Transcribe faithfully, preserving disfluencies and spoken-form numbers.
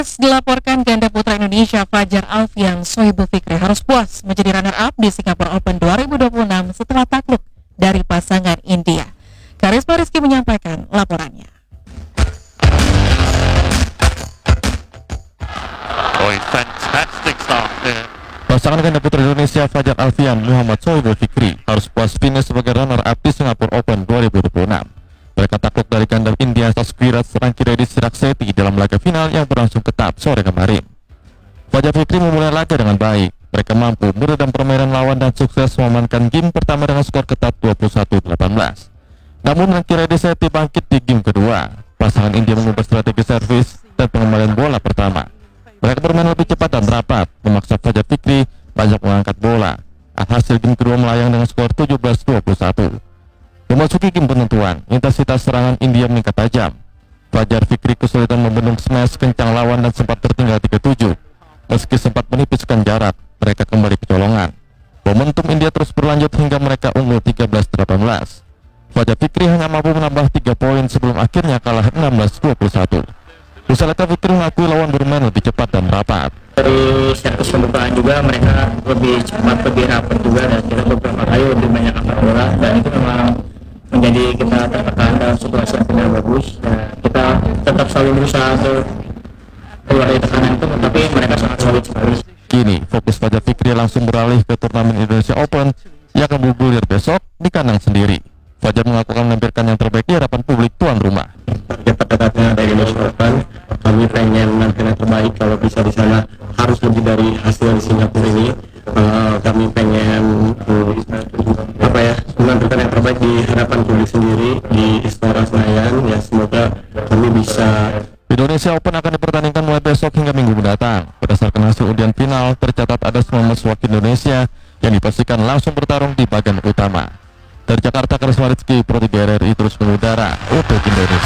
Dilaporkan ganda putra Indonesia Fajar Alfian Sohibul Fikri harus puas menjadi runner-up di Singapore Open dua ribu dua puluh enam setelah takluk dari pasangan India. Karisma Rizky menyampaikan laporannya. Oh, fantastic start there. Pasangan ganda putra Indonesia Fajar Alfian Muhammad Sohibul Fikri harus puas finish sebagai runner-up di Singapore Open dua ribu dua puluh enam. Mereka takluk dari ganda India Saskirat Rankireddy Siraksetti dalam laga final yang berlangsung ketat sore kemarin. Fajar Fikri memulai laga dengan baik. Mereka mampu meredam permainan lawan dan sukses memenangkan game pertama dengan skor ketat dua puluh satu delapan belas. Namun Rankireddy Setti bangkit di game kedua. Pasangan India mengubah strategi servis dan pengembalian bola pertama. Mereka bermain lebih cepat dan rapat, memaksa Fajar Fikri banyak mengangkat bola. Hasil game kedua melayang dengan skor tujuh belas dua puluh satu. Memasuki game penentuan, intensitas serangan India meningkat tajam. Fajar Fikri kesulitan membendung smash kencang lawan dan sempat tertinggal tiga tujuh. Meski sempat menipiskan jarak, mereka kembali kecolongan. Momentum India terus berlanjut hingga mereka unggul tiga belas delapan belas. Fajar Fikri hanya mampu menambah tiga poin sebelum akhirnya kalah enam belas dua puluh satu. Usai laga, Fikri mengakui lawan bermain lebih cepat dan rapat. Dari servis pembukaan juga mereka lebih cepat, lebih rapat juga, dan kita beberapa kali lebih banyak angkat bola, dan itu memang menjadi kita tertekan dalam situasi yang tidak bagus. Dan kita tetap selalu berusaha untuk keluar dari tekanan itu, tapi mereka sangat solid sekali. Kini fokus Fajar Fikri langsung beralih ke turnamen Indonesia Open yang akan bergulir besok di kandang sendiri. Fajar mengaku akan menampilkan yang terbaik di hadapan publik tuan rumah. Target terdekatnya dari Indonesia Open, kami pengen menampilkan yang terbaik. Kalau bisa di sana harus lebih dari hasil di Singapura ini. Uh, kami pengen uh, apa ya menampilkan yang terbaik di hadapan publik sendiri di Istora Senayan. Ya, semoga kami bisa. Indonesia Open akan dipertandingkan mulai besok hingga minggu mendatang. Berdasarkan hasil undian final, tercatat ada sembilan belas wakil Indonesia yang dipastikan langsung bertarung di bagian utama. Dari Jakarta, Karisma Rizky, Pro tiga R R I terus mengudara untuk Indonesia.